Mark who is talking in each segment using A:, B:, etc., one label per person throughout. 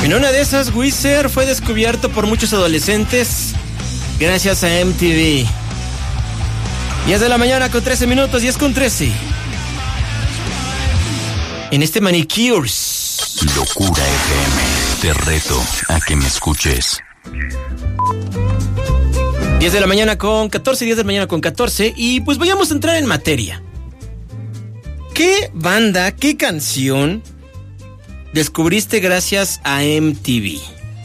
A: En una de esas, Weezer fue descubierto por muchos adolescentes gracias a MTV. 10 de la mañana con 13 minutos, 10 con 13. En este Manicures.
B: Locura FM. Te reto a que me escuches.
A: 10 de la mañana con 14, 10 de la mañana con 14. Y pues vayamos a entrar en materia. ¿Qué banda, qué canción descubriste gracias a MTV?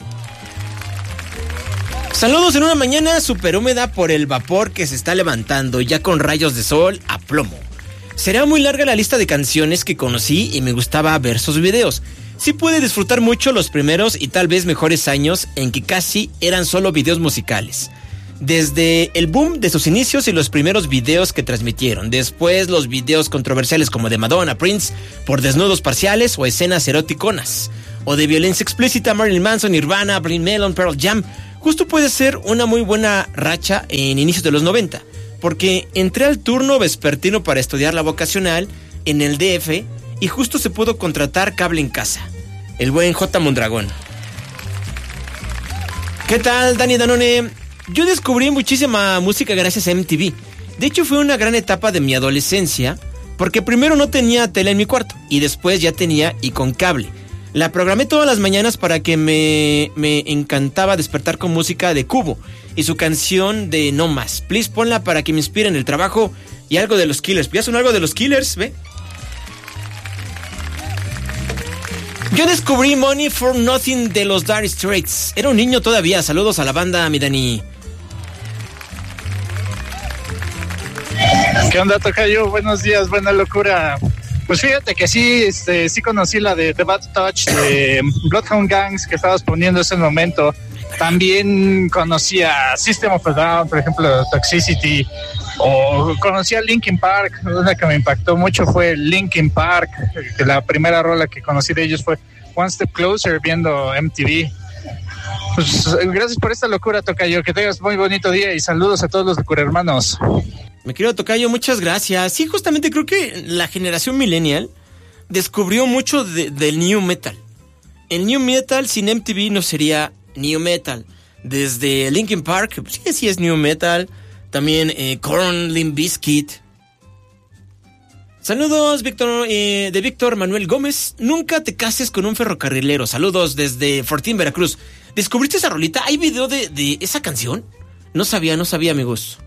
A: Saludos en una mañana súper húmeda por el vapor que se está levantando, ya con rayos de sol a plomo. Será muy larga la lista de canciones que conocí y me gustaba ver sus videos. Sí pude disfrutar mucho los primeros y tal vez mejores años en que casi eran solo videos musicales. Desde el boom de sus inicios y los primeros videos que transmitieron. Después los videos controversiales como de Madonna, Prince, por desnudos parciales o escenas eroticonas. O de violencia explícita, Marilyn Manson, Nirvana, Blind Melon, Pearl Jam. Justo puede ser una muy buena racha en inicios de los 90. Porque entré al turno vespertino para estudiar la vocacional en el DF y justo se pudo contratar cable en casa. El buen J. Mondragón. ¿Qué tal, Dani Danone? Yo descubrí muchísima música gracias a MTV. De hecho, fue una gran etapa de mi adolescencia, porque primero no tenía tele en mi cuarto, y después ya tenía y con cable. La programé todas las mañanas para que me encantaba despertar con música de Cubo, y su canción de No Más. Please, ponla para que me inspire en el trabajo, y algo de los Killers. ¿Ya sonó algo de los Killers? ¿Ve? Yo descubrí Money for Nothing de los Dire Straits. Era un niño todavía. Saludos a la banda, mi Dani.
C: ¿Qué onda, tocayo? Buenos días, buena locura. Pues fíjate que sí conocí la de The Bad Touch de Bloodhound Gangs que estabas poniendo en ese momento. También conocí a System of a Down, por ejemplo, Toxicity. O conocí a Linkin Park. Una que me impactó mucho fue Linkin Park, que la primera rola que conocí de ellos fue One Step Closer, viendo MTV. Pues gracias por esta locura, tocayo. Que tengas muy bonito día y saludos a todos los locura hermanos.
A: Mi querido tocayo, muchas gracias. Sí, justamente creo que la generación millennial descubrió mucho del new metal. El new metal sin MTV no sería new metal. Desde Linkin Park, sí es new metal. También Korn, Limp Bizkit. Saludos, de Víctor Manuel Gómez. Nunca te cases con un ferrocarrilero. Saludos desde Fortín, Veracruz. ¿Descubriste esa rolita? ¿Hay video de esa canción? No sabía, amigos.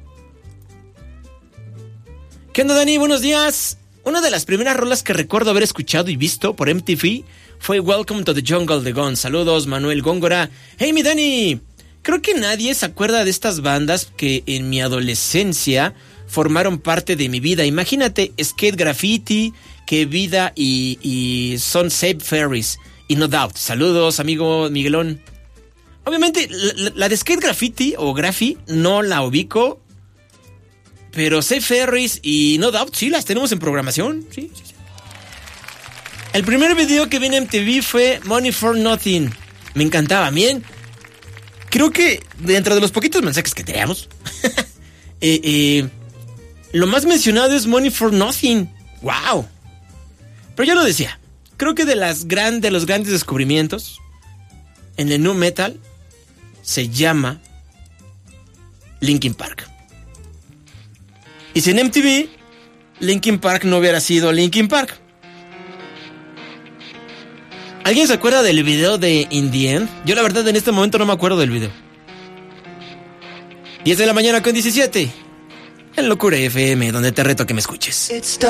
A: ¿Qué onda, Dani? Buenos días. Una de las primeras rolas que recuerdo haber escuchado y visto por MTV fue Welcome to the Jungle de Guns. Saludos, Manuel Góngora. Hey, mi Dani. Creo que nadie se acuerda de estas bandas que en mi adolescencia formaron parte de mi vida. Imagínate, Skate Graffiti, Que Vida y Son Save Ferries y No Doubt. Saludos, amigo Miguelón. Obviamente, la de Skate Graffiti o Graffi no la ubico, pero Save Ferries y No Doubt sí las tenemos en programación. Sí. El primer video que vi en MTV fue Money for Nothing. Me encantaba, bien. Creo que dentro de los poquitos mensajes que teníamos, lo más mencionado es Money for Nothing. ¡Wow! Pero yo lo decía, creo que de los grandes descubrimientos en el nu metal se llama Linkin Park. Y sin MTV, Linkin Park no hubiera sido Linkin Park. ¿Alguien se acuerda del video de In the End? Yo la verdad en este momento no me acuerdo del video. 10 de la mañana con 17. En Locura FM, donde te reto que me escuches.